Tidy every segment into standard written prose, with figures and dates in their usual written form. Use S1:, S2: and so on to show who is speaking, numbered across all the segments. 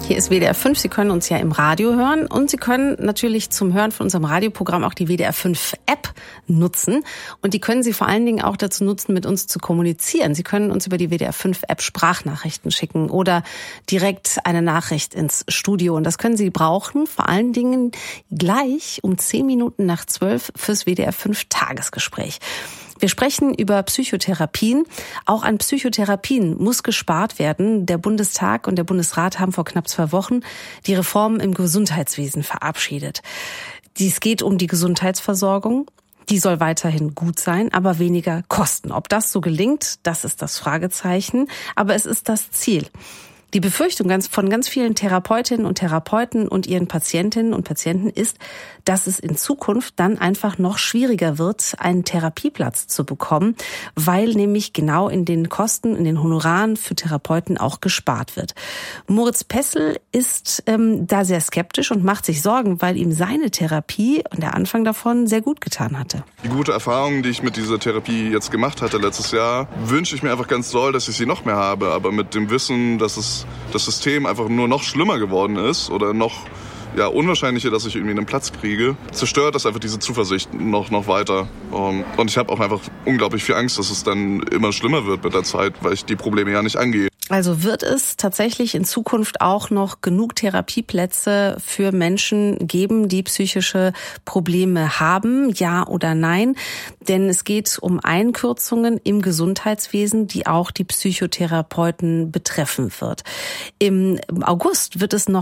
S1: Hier ist WDR 5. Sie können uns ja im Radio hören und Sie können natürlich zum Hören von unserem Radioprogramm auch die WDR 5 App nutzen. Und die können Sie vor allen Dingen auch dazu nutzen, mit uns zu kommunizieren. Sie können uns über die WDR 5 App Sprachnachrichten schicken oder direkt eine Nachricht ins Studio. Und das können Sie brauchen, vor allen Dingen gleich um 10 Minuten nach 12 fürs WDR 5 Tagesgespräch. Wir sprechen über Psychotherapien. Auch an Psychotherapien muss gespart werden. Der Bundestag und der Bundesrat haben vor knapp 2 Wochen die Reform im Gesundheitswesen verabschiedet. Es geht um die Gesundheitsversorgung. Die soll weiterhin gut sein, aber weniger kosten. Ob das so gelingt, das ist das Fragezeichen. Aber es ist das Ziel. Die Befürchtung von ganz vielen Therapeutinnen und Therapeuten und ihren Patientinnen und Patienten ist, dass es in Zukunft dann einfach noch schwieriger wird, einen Therapieplatz zu bekommen, weil nämlich genau in den Kosten, in den Honoraren für Therapeuten auch gespart wird. Moritz Pessl ist da sehr skeptisch und macht sich Sorgen, weil ihm seine Therapie und der Anfang davon sehr gut getan hatte.
S2: Die gute Erfahrung, die ich mit dieser Therapie jetzt gemacht hatte letztes Jahr, wünsche ich mir einfach ganz doll, dass ich sie noch mehr habe. Aber mit dem Wissen, dass das System einfach nur noch schlimmer geworden ist oder noch unwahrscheinlicher, dass ich irgendwie einen Platz kriege, zerstört das einfach diese Zuversicht noch weiter. Und ich habe auch einfach unglaublich viel Angst, dass es dann immer schlimmer wird mit der Zeit, weil ich die Probleme ja nicht angehe.
S1: Also wird es tatsächlich in Zukunft auch noch genug Therapieplätze für Menschen geben, die psychische Probleme haben, ja oder nein? Denn es geht um Einkürzungen im Gesundheitswesen, die auch die Psychotherapeuten betreffen wird. Im August wird das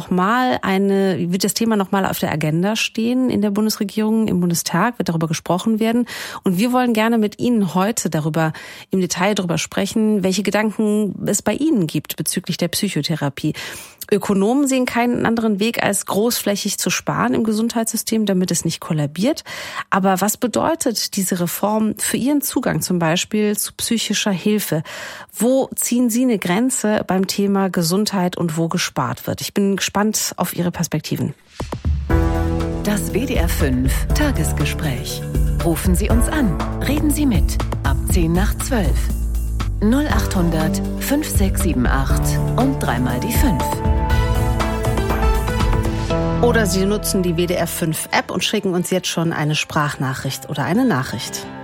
S1: Thema nochmal auf der Agenda stehen in der Bundesregierung, im Bundestag wird darüber gesprochen werden. Und wir wollen gerne mit Ihnen heute im Detail darüber sprechen, welche Gedanken es bei Ihnen gibt bezüglich der Psychotherapie. Ökonomen sehen keinen anderen Weg, als großflächig zu sparen im Gesundheitssystem, damit es nicht kollabiert. Aber was bedeutet diese Reform für Ihren Zugang zum Beispiel zu psychischer Hilfe? Wo ziehen Sie eine Grenze beim Thema Gesundheit und wo gespart wird? Ich bin gespannt auf Ihre Perspektiven.
S3: Das WDR 5 Tagesgespräch. Rufen Sie uns an. Reden Sie mit. Ab 10 nach 12. 0800 5678 und 3 die 5.
S1: Oder Sie nutzen die WDR 5 App und schicken uns jetzt schon eine Sprachnachricht oder eine Nachricht.